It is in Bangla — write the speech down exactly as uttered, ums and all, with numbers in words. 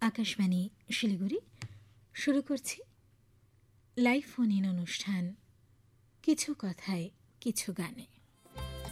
আকাশবাণী শিলিগুড়ি শুরু করছি লাইভ ফোন ইন অনুষ্ঠান কিছু কথায় কিছু গানে।